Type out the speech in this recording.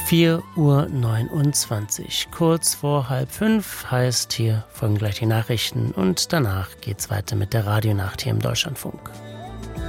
4:29 Uhr. Kurz vor 4:30 heißt, hier folgen gleich die Nachrichten und danach geht's weiter mit der Radionacht hier im Deutschlandfunk.